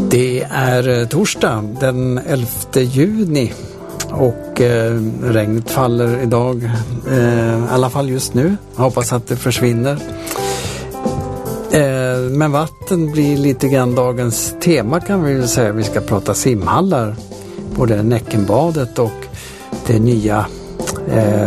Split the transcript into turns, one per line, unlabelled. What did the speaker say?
Det är torsdag den 11 juni och regnet faller idag, i alla fall just nu. Jag hoppas att det försvinner. Men vatten blir lite grann dagens tema, kan vi väl säga. Vi ska prata simhallar, både Näckenbadet och det nya